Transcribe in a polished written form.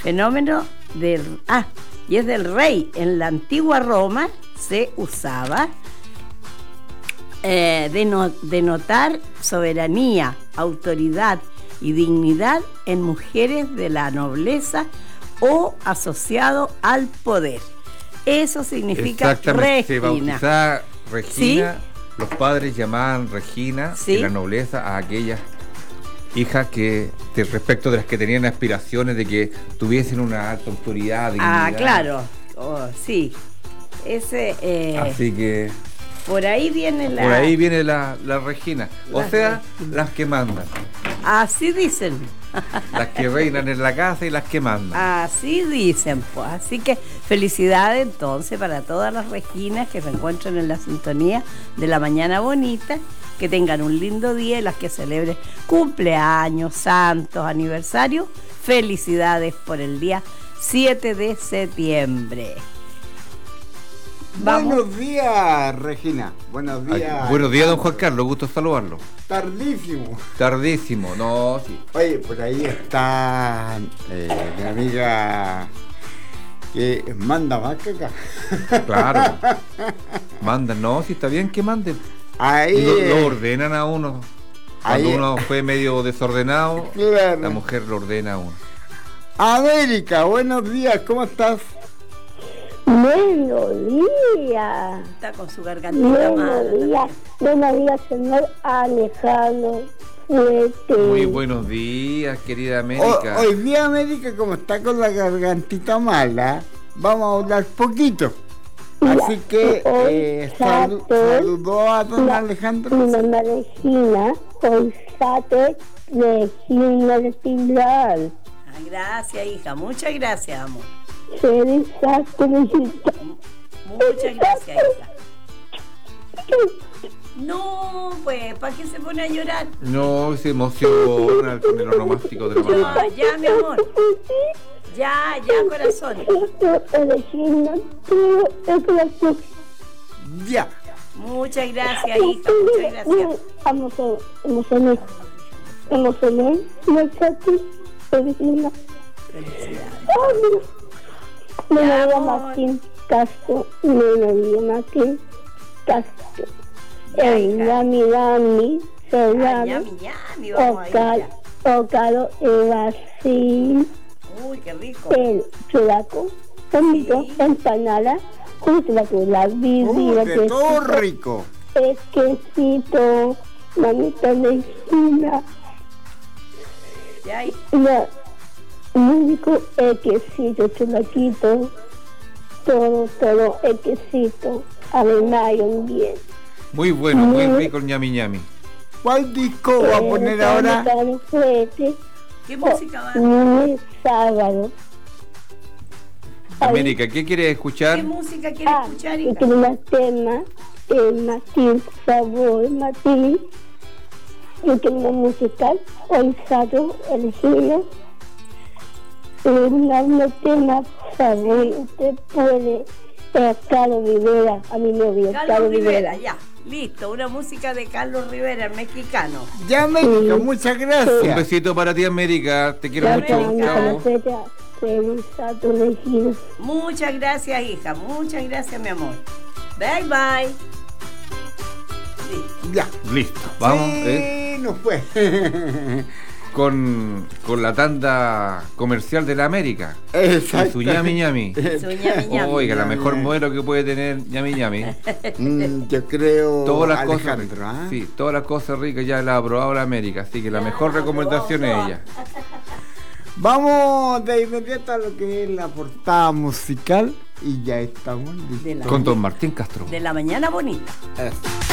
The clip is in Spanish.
fenómeno y es del rey. En la antigua Roma se usaba denotar soberanía, autoridad y dignidad en mujeres de la nobleza o asociado al poder. Eso significa exactamente, se Regina. bautizaba Regina, ¿Sí? Los padres llamaban Regina ¿Sí? en la nobleza a aquellas hijas que, respecto de las que tenían aspiraciones de que tuviesen una alta autoridad. Dignidad. Claro. Sí. Así que por ahí viene la Regina. O sea, las que mandan. Así dicen. Las que reinan en la casa y las que mandan. Así dicen, pues. Así que felicidades entonces para todas las Reginas que se encuentran en la sintonía de La Mañana Bonita. Que tengan un lindo día y las que celebren cumpleaños, santos, aniversarios. Felicidades por el día 7 de septiembre. ¿Vamos? Buenos días, Regina. Buenos días. Buenos días, don Juan Carlos. Gusto saludarlo. Tardísimo, no, sí. Oye, por ahí está mi amiga que manda más que acá. Claro. Mandan, no, si está bien que manden. Ahí lo ordenan a uno. Cuando uno fue medio desordenado, claro. La mujer lo ordena a uno. América, buenos días, ¿cómo estás? Buenos días. Está con su gargantita mala. Buenos días, señor Alejandro. Muy buenos días, querida América. Hoy día, América, como está con la gargantita mala, vamos a hablar poquito. Así que saludó a don Alejandro. Mi mamá Regina, hoy Sate Regina de Pilar. Gracias, hija. Muchas gracias, amor. Feliz Muchas gracias, hija. No, pues, ¿para qué se pone a llorar? No, se emociona con el onomástico de la mamá. Ya, mi amor. Ya, corazón. Ya. Muchas gracias, hija. Muchas gracias. Felicidades. Melodía Martín Castro. Yami, Serrano, Ocaro, Brasil. Uy, qué rico. El churaco, tomito, empanada, la vidria, de todo rico. Quesito, mamita de China. Muy rico el quesito, chulaquito, todo el quesito, además bien. Muy bueno, muy rico el ñami ñami. ¿Cuál disco va a poner ahora? ¿Qué música va? Sábado. América, ¿qué quieres escuchar? ¿Qué música quieres escuchar, hija? Tema, Martín, sabor, Martín. Yo tengo musical, hoy sábado, elegido. Un tema, sabor, usted puede, Carlos Rivera, a mi novio. Carlos Rivera, ya. Listo, una música de Carlos Rivera, el mexicano. Ya, América, muchas gracias. Un besito para ti, América. Te quiero mucho. Chao. Muchas gracias, hija. Muchas gracias, mi amor. Bye, bye. Sí. Ya. Listo. Vamos. Sí, nos fue. Con la tanda comercial de la América. Exacto. Su ñami ñami. Oiga, la mejor ñami. modelo que puede tener ñami ñami. Yo creo. Todas las Alejandro, cosas, sí, todas las cosas ricas ya las ha probado la América, así que la mejor recomendación es ella. Vamos de inmediato a lo que es la portada musical y ya estamos con don Martín Castro. De La Mañana Bonita. Eso.